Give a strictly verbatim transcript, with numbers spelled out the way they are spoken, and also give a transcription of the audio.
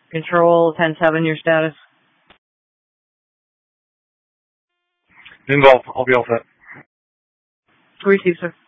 Control ten seven, your status? Noon Golf, I'll be all set. Receive, sir.